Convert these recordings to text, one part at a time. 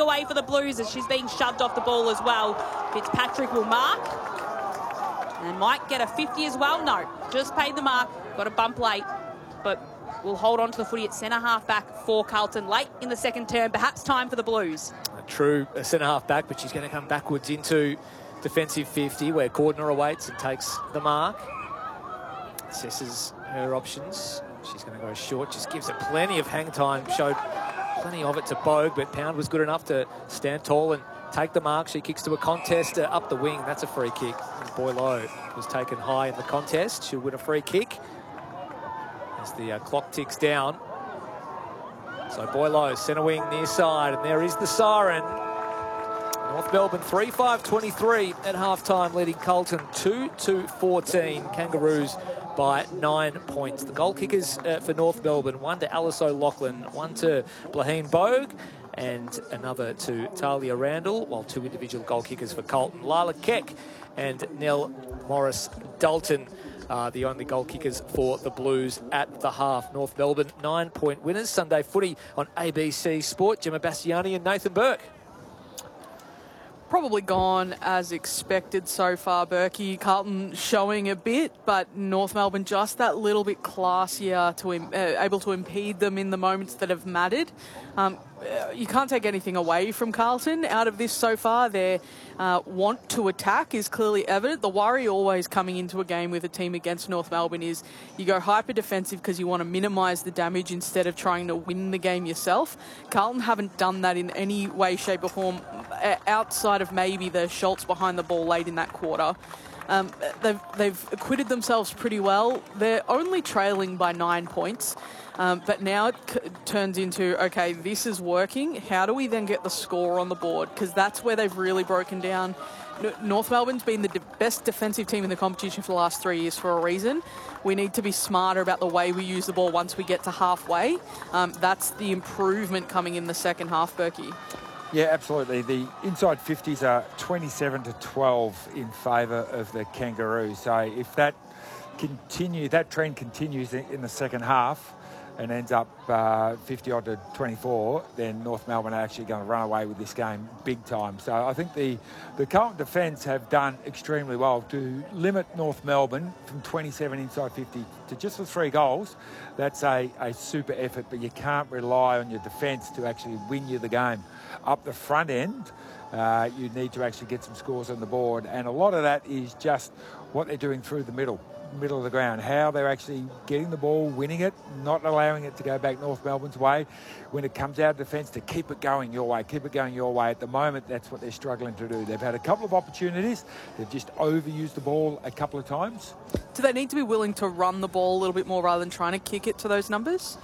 away for the Blues as she's being shoved off the ball as well. Fitzpatrick will mark. And might get a 50 as well. No, just paid the mark. Got a bump late. But we'll hold on to the footy at centre-half back for Carlton late in the second term. Perhaps time for the Blues. A true centre-half back, but she's going to come backwards into defensive 50 where Cordner awaits and takes the mark. Assesses her options. She's going to go short. Just gives her plenty of hang time. Showed plenty of it to Bogue, but Pound was good enough to stand tall and take the mark. She kicks to a contest up the wing. That's a free kick. Boileau was taken high in the contest. She'll win a free kick as the clock ticks down. So Boileau, centre wing near side, and there is the siren. North Melbourne 3-5-23 at half-time, leading Carlton 2-14. Kangaroos by 9 points. The goal kickers for North Melbourne, one to Alice O'Loughlin, one to Blaheen Bogue, and another to Talia Randall, while 2 individual goal kickers for Carlton. Lila Keck and Nell Morris-Dalton are the only goal kickers for the Blues at the half. North Melbourne 9-point winners. Sunday footy on ABC Sport. Gemma Bastiani and Nathan Burke. Probably gone as expected so far, Berkey. Carlton showing a bit, but North Melbourne just that little bit classier, to able to impede them in the moments that have mattered. You can't take anything away from Carlton out of this so far. Their want to attack is clearly evident. The worry always coming into a game with a team against North Melbourne is you go hyper defensive because you want to minimise the damage instead of trying to win the game yourself. Carlton haven't done that in any way, shape or form outside of maybe the Schultz behind the ball late in that quarter. They've acquitted themselves pretty well. They're only trailing by 9 points. But now it turns into, okay, this is working. How do we then get the score on the board? Because that's where they've really broken down. North Melbourne's been the best defensive team in the competition for the last 3 years for a reason. We need to be smarter about the way we use the ball once we get to halfway. That's the improvement coming in the second half, Berkey. Yeah, absolutely. The inside 50s are 27-12 in favour of the Kangaroos. So if that trend continues in the second half and ends up 50-odd to 24, then North Melbourne are actually going to run away with this game big time. So I think the Carlton defence have done extremely well to limit North Melbourne from 27 inside 50 to just the 3 goals. That's a super effort, but you can't rely on your defence to actually win you the game. Up the front end, you need to actually get some scores on the board, and a lot of that is just what they're doing through the middle of the ground, how they're actually getting the ball, winning it, not allowing it to go back North Melbourne's way. When it comes out of defence, to keep it going your way, keep it going your way. At the moment, that's what they're struggling to do. They've had a couple of opportunities. They've just overused the ball a couple of times. Do they need to be willing to run the ball a little bit more rather than trying to kick it to those numbers?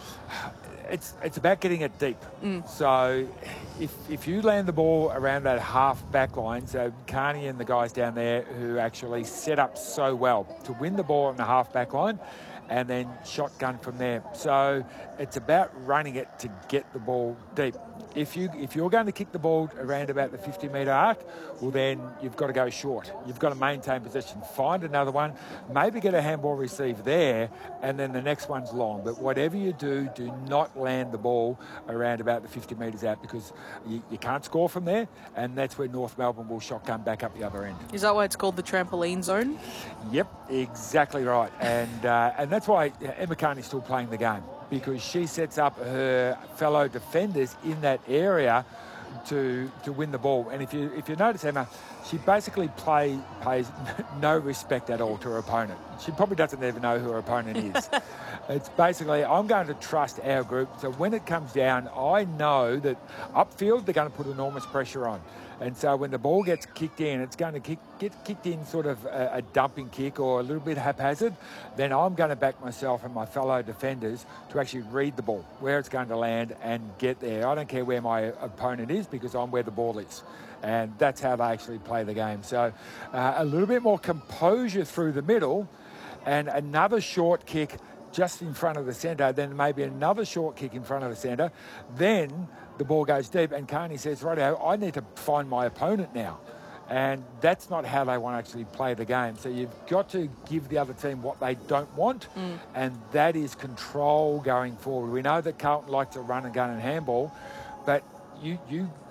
It's about getting it deep. So if you land the ball around that half back line, so Carney and the guys down there who actually set up so well to win the ball on the half back line and then shotgun from there. So it's about running it to get the ball deep. If you're going to kick the ball around about the 50-metre arc, well then you've got to go short. You've got to maintain possession, find another one, maybe get a handball receive there, and then the next one's long. But whatever you do not land the ball around about the 50 metres out, because you can't score from there, and that's where North Melbourne will shotgun back up the other end. Is that why it's called the trampoline zone? Yep, exactly right. And that's why Emma Carney's still playing the game, because she sets up her fellow defenders in that area to win the ball. And if you notice, Emma, she basically pays no respect at all to her opponent. She probably doesn't even know who her opponent is. It's basically, I'm going to trust our group. So when it comes down, I know that upfield they're going to put enormous pressure on. And so when the ball gets kicked in, it's going to get kicked in sort of a dumping kick or a little bit haphazard. Then I'm going to back myself and my fellow defenders to actually read the ball, where it's going to land and get there. I don't care where my opponent is, because I'm where the ball is. And that's how they actually play the game. So a little bit more composure through the middle, and another short kick just in front of the centre, then maybe another short kick in front of the centre. Then the ball goes deep and Carney says, righto, I need to find my opponent now. And that's not how they want to actually play the game. So you've got to give the other team what they don't want, and that is control going forward. We know that Carlton likes to run and gun and handball, but you